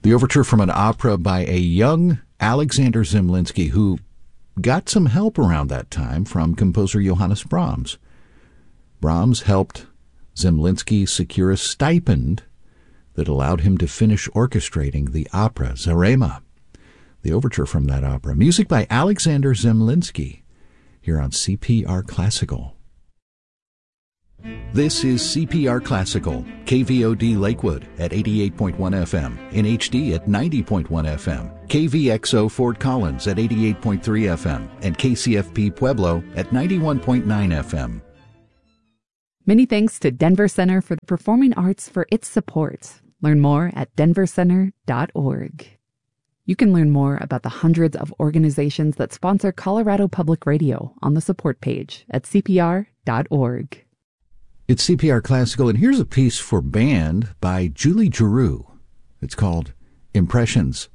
The overture from an opera by a young Alexander Zemlinsky, who got some help around that time from composer Johannes Brahms. Brahms helped Zemlinsky secure a stipend that allowed him to finish orchestrating the opera Zarema. The overture from that opera, music by Alexander Zemlinsky, here on CPR Classical. This is CPR Classical, KVOD Lakewood at 88.1 FM, in HD at 90.1 FM, KVXO Fort Collins at 88.3 FM, and KCFP Pueblo at 91.9 FM. Many thanks to Denver Center for the Performing Arts for its support. Learn more at denvercenter.org. You can learn more about the hundreds of organizations that sponsor Colorado Public Radio on the support page at cpr.org. It's CPR Classical, and here's a piece for band by Julie Giroux. It's called Impressions.